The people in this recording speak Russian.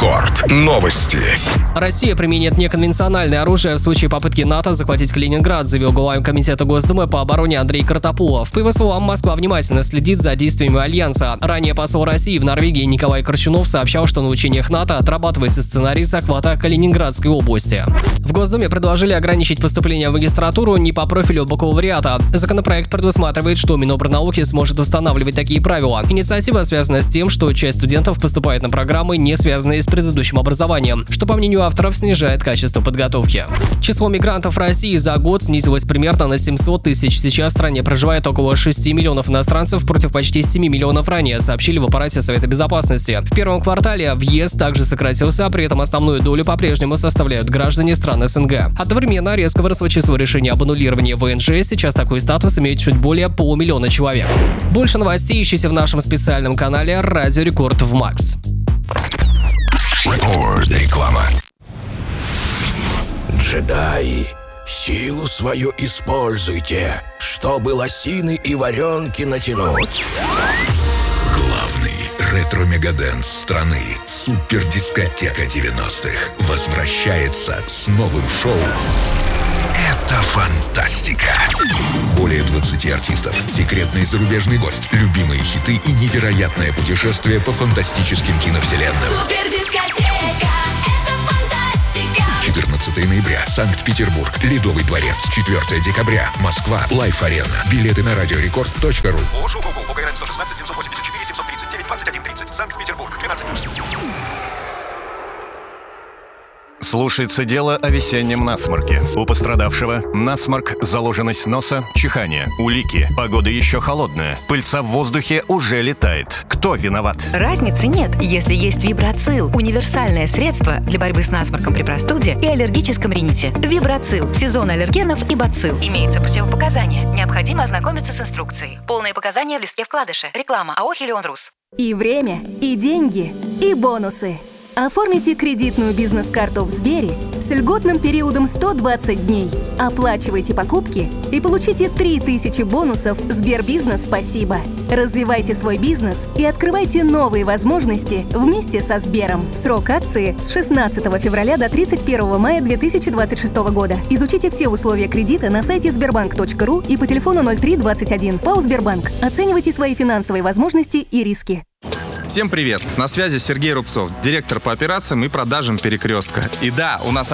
Рекорд. Новости. Россия применит неконвенциональное оружие в случае попытки НАТО захватить Калининград, заявил глава комитета Госдумы по обороне Андрей Картопулов. По его словам, Москва внимательно следит за действиями Альянса. Ранее посол России в Норвегии Николай Корчунов сообщал, что на учениях НАТО отрабатывается сценарий захвата Калининградской области. В Госдуме предложили ограничить поступление в магистратуру не по профилю бакалавриата. Законопроект предусматривает, что Минобрнауки сможет устанавливать такие правила. Инициатива связана с тем, что часть студентов поступает на программы, не связанные с предыдущим образованием, что, по мнению авторов, снижает качество подготовки. Число мигрантов в России за год снизилось примерно на 700 тысяч. Сейчас в стране проживает около 6 миллионов иностранцев против почти 7 миллионов ранее, сообщили в аппарате Совета Безопасности. В первом квартале въезд также сократился, при этом основную долю по-прежнему составляют граждане стран СНГ. Одновременно резко выросло число решений об аннулировании ВНЖ. Сейчас такой статус имеет чуть более 500 000 человек. Больше новостей ищите в нашем специальном канале «Радио Рекорд» в МАКС. Реклама. Джедаи, силу свою используйте, чтобы лосины и варенки натянуть. Главный ретро-мегадэнс страны, супердискотека 90-х, возвращается с новым шоу. Это фантастика! Более 20 артистов, секретный зарубежный гость, любимые хиты и невероятное путешествие по фантастическим киновселенным. Супердискотека, это фантастика! 14 ноября, Санкт-Петербург, Ледовый дворец. 4 декабря, Москва, Лайф-арена. Билеты на радиорекорд.ру. ОГРН 116 784 739 2130. Санкт-Петербург, 12+. Слушается дело о весеннем насморке. У пострадавшего насморк, заложенность носа, чихание, улики. Погода еще холодная. Пыльца в воздухе уже летает. Кто виноват? Разницы нет, если есть Вибрацил. Универсальное средство для борьбы с насморком при простуде и аллергическом рините. Вибрацил. Сезон аллергенов и бацилл. Имеются противопоказания. Необходимо ознакомиться с инструкцией. Полные показания в листке вкладыша. Реклама АО «Хелион Рус». И время, и деньги, и бонусы. Оформите кредитную бизнес-карту в Сбере с льготным периодом 120 дней. Оплачивайте покупки и получите 3000 бонусов Сбербизнес «Спасибо». Развивайте свой бизнес и открывайте новые возможности вместе со Сбером. Срок акции с 16 февраля до 31 мая 2026 года. Изучите все условия кредита на сайте sberbank.ru и по телефону 0321. ПАО «Сбербанк». Оценивайте свои финансовые возможности и риски. Всем привет! На связи Сергей Рубцов, директор по операциям и продажам «Перекрестка». И да, у нас